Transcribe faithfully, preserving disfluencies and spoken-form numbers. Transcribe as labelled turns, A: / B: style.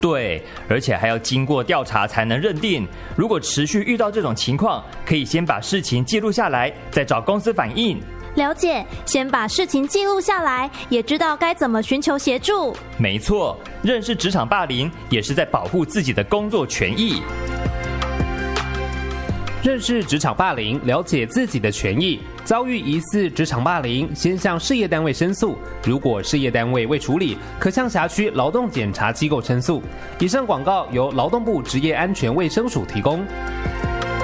A: 对，而且还要经过调查才能认定。如果持续遇到这种情况，可以先把事情记录下来，再找公司反映。
B: 了解，先把事情记录下来，也知道该怎么寻求协助。
A: 没错，认识职场霸凌也是在保护自己的工作权益。
C: 认识职场霸凌，了解自己的权益。遭遇疑似职场霸凌，先向事业单位申诉。如果事业单位未处理，可向辖区劳动检查机构申诉。以上广告由劳动部职业安全卫生署提供。